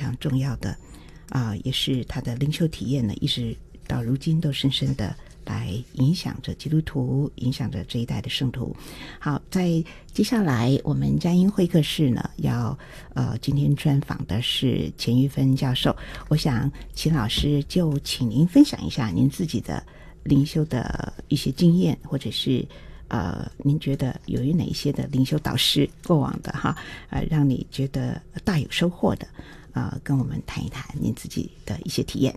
常重要的也是他的灵修体验呢，一直到如今都深深的来影响着基督徒，影响着这一代的圣徒。好，在接下来我们佳音会客室呢，要今天专访的是钱玉芬教授。我想钱老师就请您分享一下您自己的灵修的一些经验，或者是您觉得有哪一些的灵修导师过往的让你觉得大有收获的跟我们谈一谈您自己的一些体验。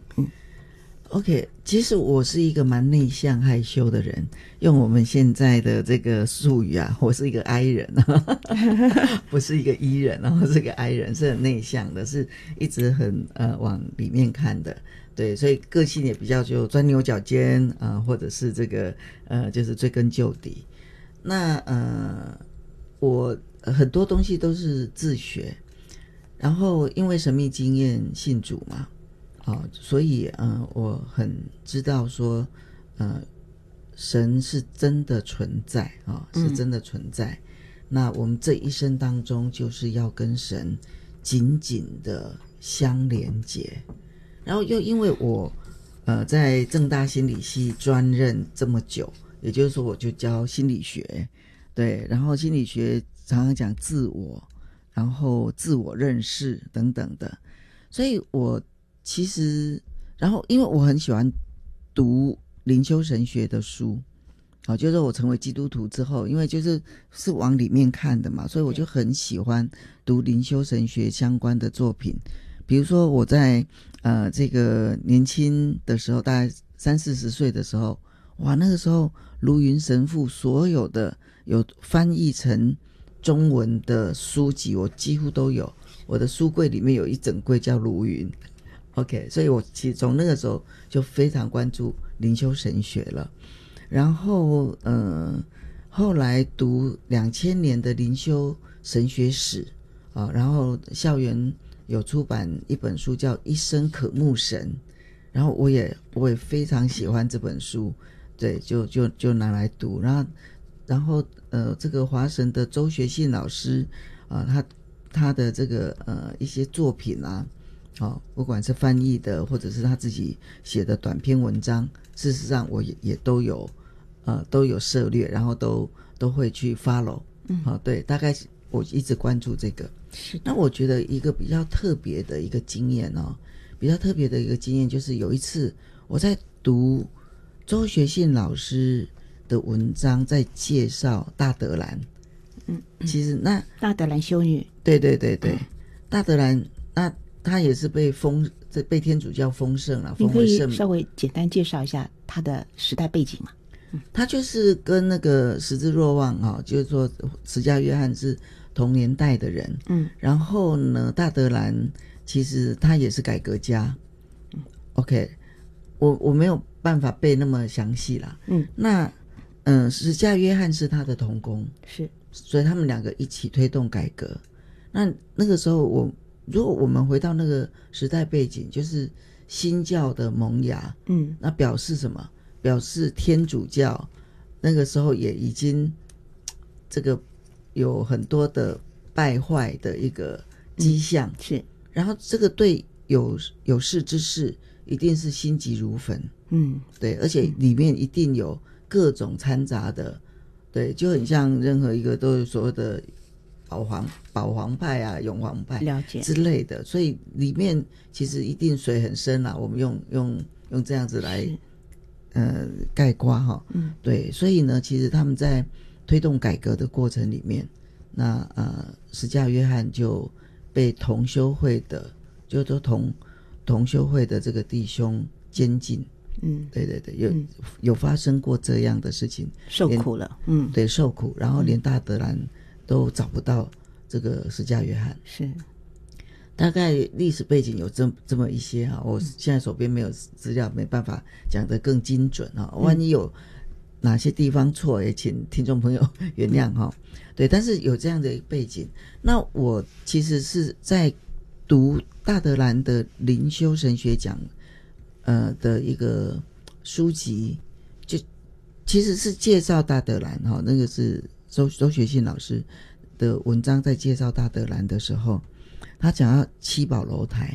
OK， 其实我是一个蛮内向害羞的人，用我们现在的这个术语我是一个 I 人不是一个 E 人，然后是个 I 人，是很内向的，是一直很往里面看的。对，所以个性也比较就钻牛角尖或者是这个就是追根究底。那我很多东西都是自学，然后因为神秘经验信主嘛。所以我很知道说神是真的存在是真的存在。那我们这一生当中就是要跟神紧紧的相连结。然后又因为我在政大心理系专任这么久，也就是说我就教心理学，对，然后心理学常常讲自我，然后自我认识等等的，所以我其实，然后因为我很喜欢读灵修神学的书，就是我成为基督徒之后，因为是往里面看的嘛，所以我就很喜欢读灵修神学相关的作品。比如说我在这个年轻的时候，大概30-40岁的时候，哇，那个时候卢云神父所有的有翻译成中文的书籍，我几乎都有。我的书柜里面有一整柜叫卢云。OK， 所以我其实从那个时候就非常关注灵修神学了。然后后来读2000年的灵修神学史然后校园有出版一本书叫《一生渴慕神》，然后我也非常喜欢这本书，对，就拿来读。然后这个华神的周学信老师他的这个一些作品不管是翻译的或者是他自己写的短篇文章，事实上我也都有涉猎，然后都会去 follow。对，大概我一直关注这个。那我觉得一个比较特别的一个经验就是有一次我在读周学信老师的文章，在介绍大德兰。其实那大德兰修女， 对，大德兰那他也是被天主教封圣了。 你可以稍微简单介绍一下他的时代背景吗？ 他就是跟那个十字若望就是说十架约翰是同年代的人。然后呢，大德兰其实他也是改革家。OK， 我没有办法背那么详细啦。那十架约翰是他的同工， 是，所以他们两个一起推动改革。那个时候如果我们回到那个时代背景，就是新教的萌芽。那表示什么？表示天主教那个时候也已经这个有很多的败坏的一个迹象。 是， 然后这个对有识之士一定是心急如焚。对，而且里面一定有各种掺杂的，对，就很像任何一个都有所谓的保皇派永皇派了解之类的，所以里面其实一定水很深啦。我们用这样子来概括对，所以呢，其实他们在推动改革的过程里面，那十架约翰就被同修会的这个弟兄监禁。对，有发生过这样的事情， 受苦了。 对，受苦，然后连大德兰都找不到这个十架约翰。 是， 大概历史背景有这么一些我现在手边没有资料，没办法讲得更精准万一有哪些地方错，也请听众朋友原谅对，但是有这样的一个背景。那我其实是在读大德兰的灵修神学讲的一个书籍，就其实是介绍大德兰那个是周学信老师的文章，在介绍大德兰的时候，他讲到七宝楼台